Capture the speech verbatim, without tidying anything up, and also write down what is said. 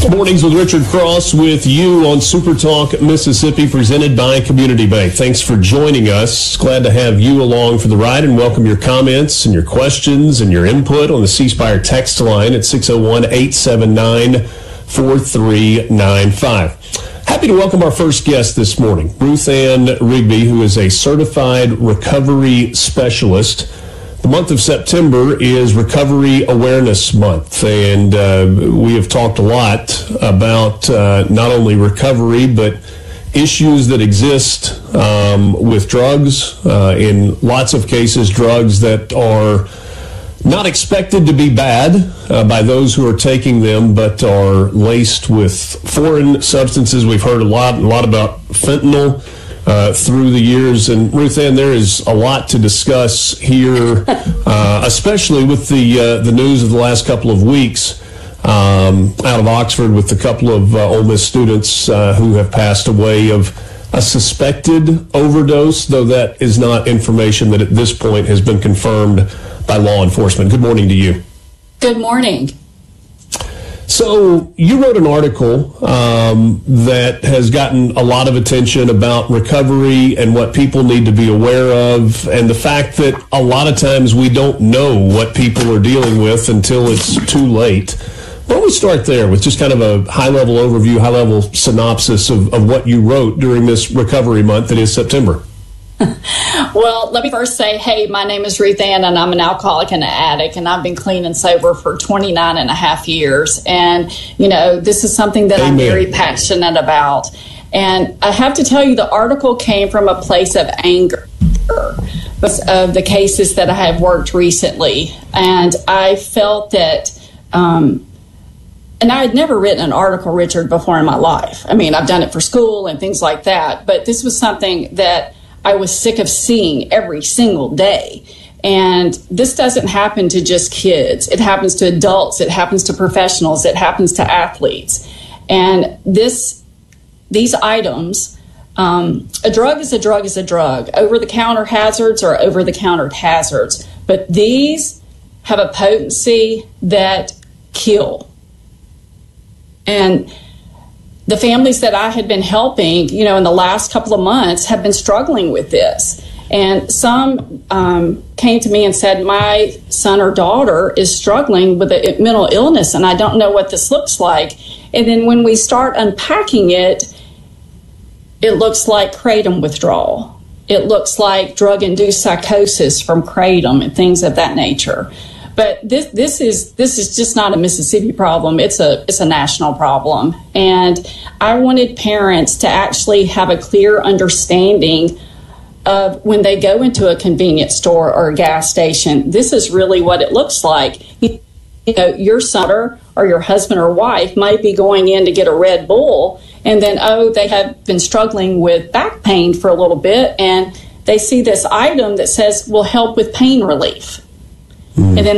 Mornings with Richard Cross with you on Super Talk Mississippi, presented by Community Bank. Thanks for joining us. Glad to have you along for the ride and welcome your comments and your questions and your input on the C Spire text line at six oh one, eight seven nine, four three nine five. Happy to welcome our first guest this morning, Ruth Ann Rigby, who is a certified recovery specialist. The month of September is Recovery Awareness Month, and uh, we have talked a lot about uh, not only recovery, but issues that exist um, with drugs, uh, in lots of cases, drugs that are not expected to be bad uh, by those who are taking them, but are laced with foreign substances. We've heard a lot, a lot about fentanyl Uh, through the years. And Ruth Ann, there is a lot to discuss here, uh, especially with the uh, the news of the last couple of weeks um, out of Oxford with a couple of uh, Ole Miss students uh, who have passed away of a suspected overdose, though that is not information that at this point has been confirmed by law enforcement. Good morning to you. Good morning. So you wrote an article um, that has gotten a lot of attention about recovery and what people need to be aware of, and the fact that a lot of times we don't know what people are dealing with until it's too late. Why don't we start there with just kind of a high-level overview, high-level synopsis of, of what you wrote during this recovery month that is September? Well, let me first say, hey, my name is Ruth Ann, and I'm an alcoholic and an addict, and I've been clean and sober for twenty-nine and a half years. And, you know, this is something that Amen. I'm very passionate about. And I have to tell you, the article came from a place of anger of the cases that I have worked recently. And I felt that, um, and I had never written an article, Richard, before in my life. I mean, I've done it for school and things like that, but this was something that I was sick of seeing every single day. And this doesn't happen to just kids. It happens to adults. It happens to professionals. It happens to athletes. And this, these items, um, a drug is a drug is a drug. Over-the-counter hazards are over-the-counter hazards. But these have a potency that kill. And the families that I had been helping, you know, in the last couple of months have been struggling with this. And some um, came to me and said, my son or daughter is struggling with a mental illness, and I don't know what this looks like. And then when we start unpacking it, it looks like kratom withdrawal. It looks like drug-induced psychosis from kratom and things of that nature. But this this is this is just not a Mississippi problem. It's a it's a national problem. And I wanted parents to actually have a clear understanding of when they go into a convenience store or a gas station, this is really what it looks like. You know, your son or your husband or wife might be going in to get a Red Bull, and then, oh, they have been struggling with back pain for a little bit, and they see this item that says will help with pain relief. Mm. And then